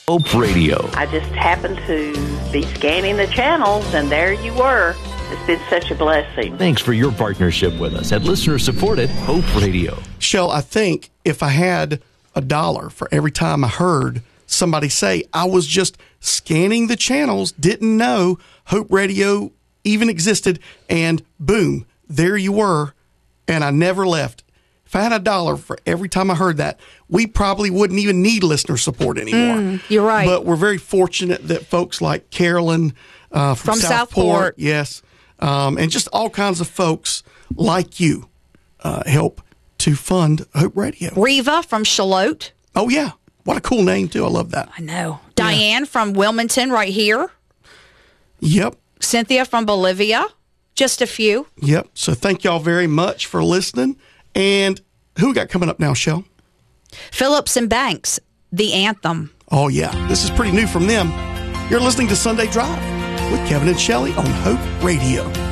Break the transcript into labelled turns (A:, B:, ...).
A: Hope Radio.
B: I just happened to be scanning the channels, and there you were. It's been such a blessing.
A: Thanks for your partnership with us at listener-supported Hope Radio.
C: Shell, I think if I had $1 for every time I heard somebody say, I was just scanning the channels, didn't know Hope Radio even existed, and boom, there you were, and I never left. If I had $1 for every time I heard that, we probably wouldn't even need listener support anymore.
D: You're right.
C: But we're very fortunate that folks like Carolyn from Southport, yes, and just all kinds of folks like you help to fund Hope Radio.
D: Reva from Charlotte.
C: Oh, yeah. What a cool name, too. I love that.
D: I know. Diane from Wilmington right here.
C: Yep.
D: Cynthia from Bolivia. Just a few.
C: Yep. So thank y'all very much for listening. And who we got coming up now, Shell?
D: Phillips and Banks, The Anthem.
C: Oh, yeah. This is pretty new from them. You're listening to Sunday Drive with Kevin and Shelley on Hope Radio.